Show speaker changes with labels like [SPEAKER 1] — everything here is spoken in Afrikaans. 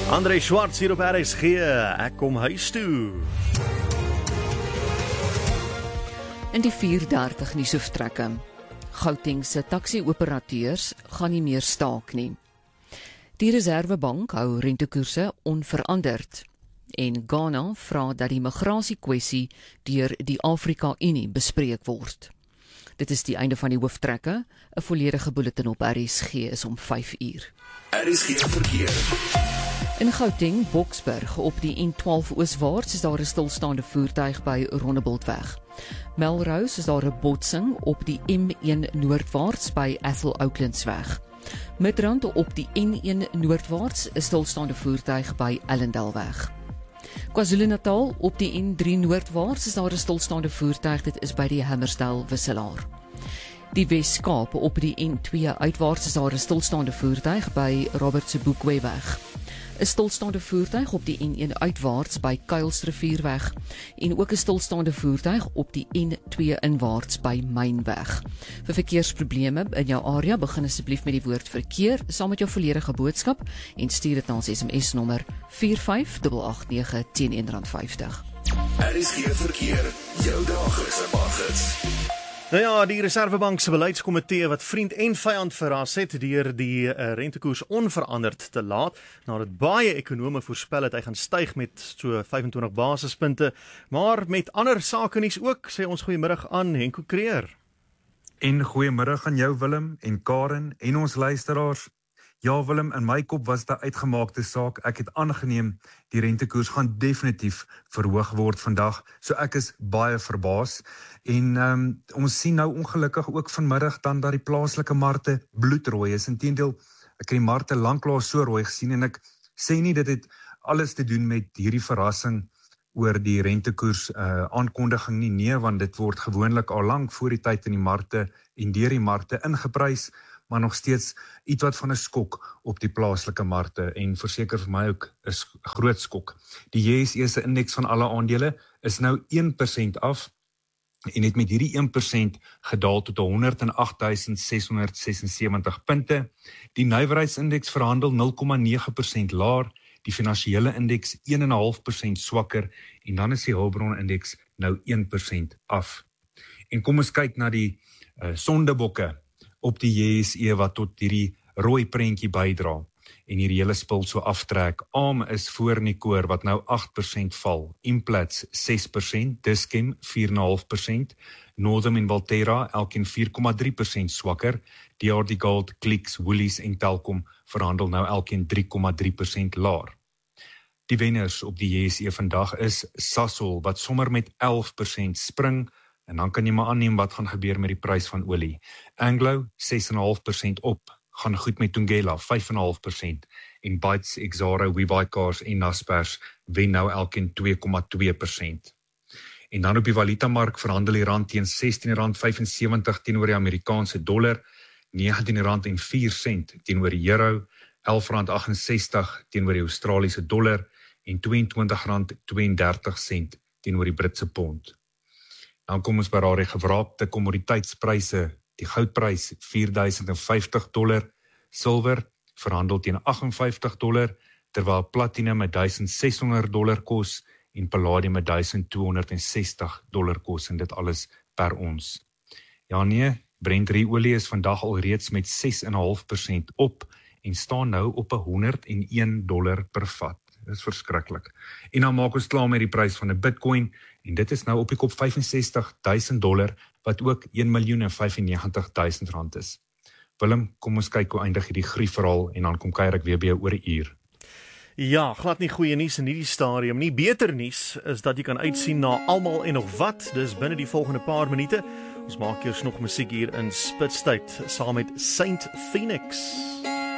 [SPEAKER 1] André Schwartz hier op RSG, ek kom huis toe.
[SPEAKER 2] In die 4:30 nuushoeftrekke. Gauteng se taxi-operateurs gaan nie meer staak nie. Die Reservebank hou rentekoerse onveranderd. En Ghana vra dat die migrasiekwessie deur die Afrika-Unie bespreek word. Dit is die einde van die hooftrekke. 'n volledige bulletin op RSG is om 5:00.
[SPEAKER 3] RSG verkeer.
[SPEAKER 2] In Gauteng, Boksburg, op die N12 ooswaarts is daar 'n stilstaande voertuig by Rondebultweg. Melrose is daar 'n botsing op die M1 noordwaarts by Ethel Oaklandsweg. Midrand op die N1 noordwaarts is stilstaande voertuig by Ellendalweg. KwaZulu-Natal op die N3 noordwaarts is daar 'n stilstaande voertuig, dit is by die Hammersdale wisselaar. Die Wes-Kaap op die N2 uitwaarts is daar 'n stilstaande voertuig by Robert Sobukwe-weg. 'n stilstaande voertuig op die N1 uitwaarts by Kuilsrivierweg en ook 'n stilstaande voertuig op die N2 inwaarts by Mynweg. Vir verkeersprobleme in jou area, begin asseblief met die woord verkeer saam met jou volledige boodskap en stuur dit na ons SMS nommer 45889 teen R1.50.
[SPEAKER 3] RSG verkeer, jou daglikse paggids.
[SPEAKER 1] Nou ja, die Reservebank se beleidskomitee wat vriend en vyand verras het deur die rentekoers onveranderd te laat, nadat baie ekonome voorspel het hy gaan styg met so 25 basispunte, maar met ander sake nuus ook, sê ons goeiemiddag aan Henko Creer.
[SPEAKER 4] En goeiemiddag aan jou Willem en Karen en ons luisteraars. Ja Willem, in my kop was dit 'n uitgemaakte saak. Ek het aangeneem die rentekoers gaan definitief verhoog word vandag, so ek is baie verbaas. En ons sien nou ongelukkig ook vanmiddag dan dat die plaaslike markte bloedrooi is. Inteendeel, ek het die markte lanklaas so rooi gesien en ek sê nie dit het alles te doen met hierdie verrassing oor die rentekoers aankondiging nie, nee, want dit word gewoonlik al lank voor die tyd in die markte en deur die markte ingeprys, maar nog steeds iets wat van 'n skok op die plaaslike markte en verseker vir my ook 'n groot skok. Die JSE se indeks van alle aandele is nou 1% af en het met hierdie 1% gedaal tot 108.676 punte. Die nywerheidsindeks verhandel 0,9% laer, die finansiële indeks 1,5% swakker en dan is die hulpbronindeks nou 1% af. En kom ons kyk na die sondebokke op die JSE wat tot hierdie rooi prentjie bydra en hierdie hele spul so aftrek. ARM is voor in die koor wat nou 8% val, Implats 6%, Dis-Chem 4,5%, Northam en Valterra elkeen 4,3% swakker, DRD Gold, Clicks, Woolies en Telkom verhandel nou elkeen 3,3% laer. Die wenners op die JSE vandag is Sasol wat sommer met 11% spring, en dan kan jy maar aanneem wat gaan gebeur met die prys van olie. Anglo 6,5% op, gaan goed met Thungela 5,5% en Bytes, Exxaro, WeBuyCars en Naspers wen nou elkeen 2,2%. En dan op die valutamark verhandel die rand teen R16.75 teenoor die Amerikaanse dollar, R19.04 teenoor die euro, R11.68 teenoor die Australiese dollar en R22.32 teenoor die Britse pond. Dan kom ons by die gewraakte kommoditeitspryse. Die goudprys $4,050, silwer verhandel teen $58, terwyl platinum $1,600 kos en palladium $1,260 kos en dit alles per ons. Ja nee, Brent olie is vandag al reeds met 6,5% op en staan nou op $101 per vat. Dit is verskriklik. En dan maak ons klaar met die prys van 'n Bitcoin en dit is nou op die kop $65,000 wat ook R1,095,000 is. Willem, kom ons kyk hoe eindig hierdie griefverhaal en dan kom kuier ek weer by jou oor 'n uur.
[SPEAKER 1] Ja, glad nie goeie nuus in hierdie stadium nie. Beter nuus is dat jy kan uitsien na almal en nog wat. Dis binne die volgende paar minute. Ons maak eers nog musiek hier in Spitstyd saam met Saint Phoenix.